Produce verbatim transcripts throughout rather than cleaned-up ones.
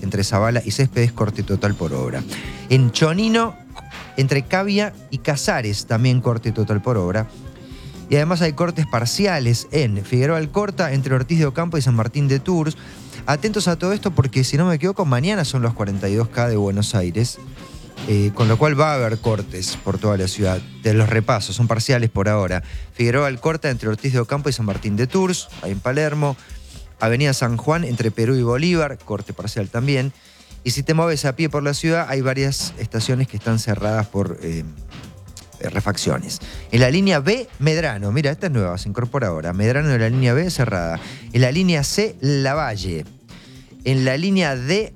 entre Zabala y Céspedes, corte total por obra. En Chonino, entre Cavia y Casares, también corte total por obra. Y además hay cortes parciales en Figueroa Alcorta, entre Ortiz de Ocampo y San Martín de Tours. Atentos a todo esto porque, si no me equivoco, mañana son los cuarenta y dos K de Buenos Aires, eh, con lo cual va a haber cortes por toda la ciudad. De los repasos, son parciales por ahora. Figueroa Alcorta, entre Ortiz de Ocampo y San Martín de Tours, ahí en Palermo. Avenida San Juan, entre Perú y Bolívar, corte parcial también. Y si te mueves a pie por la ciudad, hay varias estaciones que están cerradas por eh, refacciones. En la línea B, Medrano. Mira, esta es nueva, se incorpora ahora. Medrano de la línea B, cerrada. En la línea C, Lavalle. En la línea D,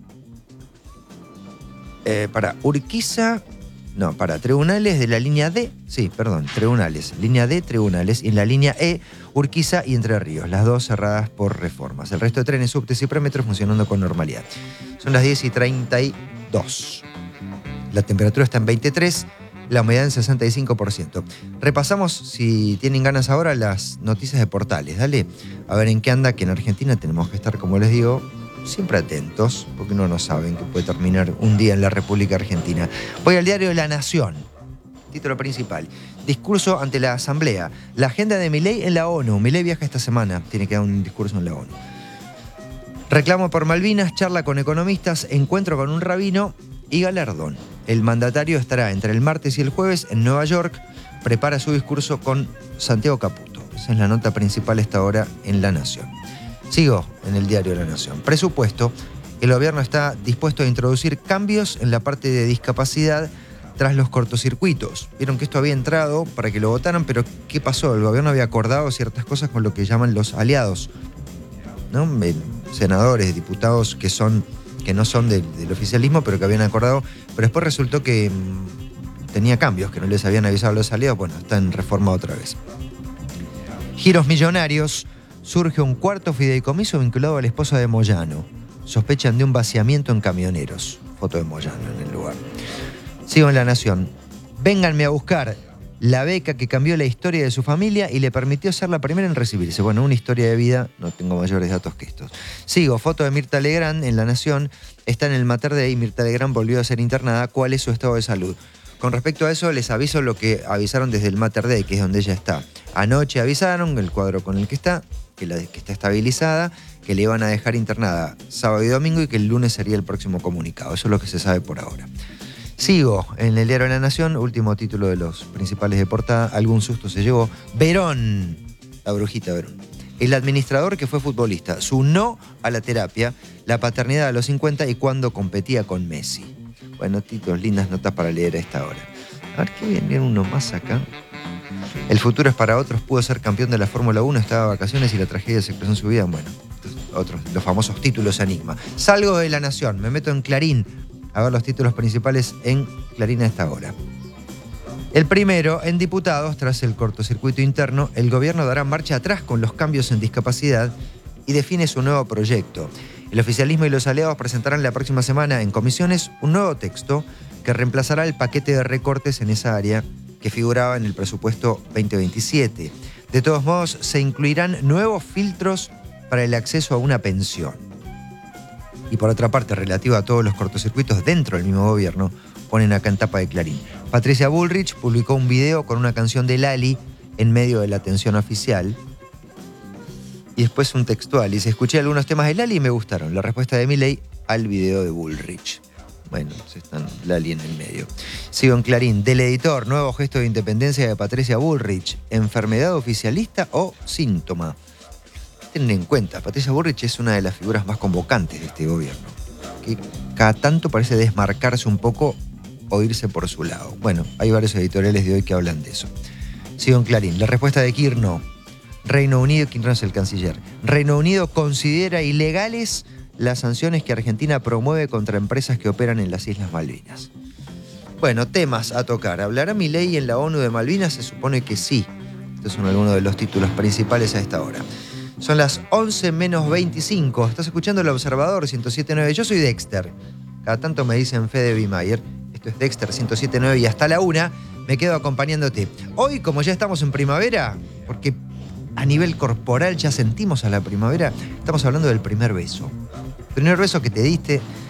eh, para Urquiza, no, para Tribunales de la línea D, sí, perdón, Tribunales, línea D, Tribunales, y en la línea E, Urquiza y Entre Ríos, las dos cerradas por reformas. El resto de trenes, subtes y premetros funcionando con normalidad. Son las diez y treinta y dos. La temperatura está en veintitrés, la humedad en sesenta y cinco por ciento. Repasamos, si tienen ganas ahora, las noticias de portales. Dale, a ver en qué anda, que en Argentina tenemos que estar, como les digo, siempre atentos, porque uno no sabe en qué puede terminar un día en la República Argentina. Voy al diario La Nación. Título principal. Discurso ante la Asamblea. La agenda de Milei en la ONU. Milei viaja esta semana. Tiene que dar un discurso en la ONU. Reclamo por Malvinas, charla con economistas, encuentro con un rabino y galardón. El mandatario estará entre el martes y el jueves en Nueva York. Prepara su discurso con Santiago Caputo. Esa es la nota principal esta hora en La Nación. Sigo en el diario La Nación. Presupuesto. El gobierno está dispuesto a introducir cambios en la parte de discapacidad tras los cortocircuitos. Vieron que esto había entrado para que lo votaran, pero ¿qué pasó? El gobierno había acordado ciertas cosas con lo que llaman los aliados, ¿no? Senadores, diputados que son que no son del, del oficialismo, pero que habían acordado, pero después resultó que mmm, tenía cambios, que no les habían avisado a los aliados. Bueno, está en reforma otra vez. Giros millonarios. Surge un cuarto fideicomiso vinculado a la esposa de Moyano. Sospechan de un vaciamiento en camioneros. Foto de Moyano en el lugar. Sigo en La Nación. Vénganme a buscar la beca que cambió la historia de su familia y le permitió ser la primera en recibirse. Bueno, una historia de vida, no tengo mayores datos que estos. Sigo, foto de Mirta Legrand en La Nación. Está en el Mater Dei y Mirta Legrand volvió a ser internada. ¿Cuál es su estado de salud? Con respecto a eso, les aviso lo que avisaron desde el Mater Dei, que es donde ella está. Anoche avisaron el cuadro con el que está, que, la, que está estabilizada, que le iban a dejar internada sábado y domingo y que el lunes sería el próximo comunicado. Eso es lo que se sabe por ahora. Sigo en el diario de La Nación, último título de los principales de portada. Algún susto se llevó. Verón, la brujita Verón. El administrador que fue futbolista, su no a la terapia, la paternidad a los cincuenta y cuando competía con Messi. Bueno, títulos, lindas notas para leer a esta hora. A ver, ¿qué bien? Viene uno más acá. El futuro es para otros, pudo ser campeón de la Fórmula uno, estaba de vacaciones y la tragedia se expresó en su vida. Bueno, otros, los famosos títulos enigma. Salgo de La Nación, me meto en Clarín a ver los títulos principales en Clarín a esta hora. El primero, en diputados, tras el cortocircuito interno, el gobierno dará marcha atrás con los cambios en discapacidad y define su nuevo proyecto. El oficialismo y los aliados presentarán la próxima semana en comisiones un nuevo texto que reemplazará el paquete de recortes en esa área que figuraba en el presupuesto veinte veintisiete. De todos modos, se incluirán nuevos filtros para el acceso a una pensión. Y por otra parte, relativo a todos los cortocircuitos dentro del mismo gobierno, ponen acá en tapa de Clarín. Patricia Bullrich publicó un video con una canción de Lali en medio de la atención oficial. Y después un textual. Dice, escuché algunos temas de Lali y me gustaron. La respuesta de Milei al video de Bullrich. Bueno, están Lali en el medio. Sigo en Clarín. Del editor, nuevo gesto de independencia de Patricia Bullrich. ¿Enfermedad oficialista o síntoma? Tienen en cuenta, Patricia Bullrich es una de las figuras más convocantes de este gobierno, que cada tanto parece desmarcarse un poco o irse por su lado. Bueno, hay varios editoriales de hoy que hablan de eso. Sigo en Clarín. La respuesta de Kirchner. Reino Unido, Kirchner es el canciller. Reino Unido considera ilegales las sanciones que Argentina promueve contra empresas que operan en las Islas Malvinas. Bueno, temas a tocar. ¿Hablará Milei en la ONU de Malvinas? Se supone que sí. Estos son algunos de los títulos principales a esta hora. Son las once menos veinticinco. Estás escuchando El Observador ciento siete punto nueve. Yo soy Dexter. Cada tanto me dicen Fede Bimayer. Esto es Dexter ciento siete punto nueve y hasta la una me quedo acompañándote. Hoy, como ya estamos en primavera, porque a nivel corporal ya sentimos a la primavera, estamos hablando del primer beso. Primer beso que te diste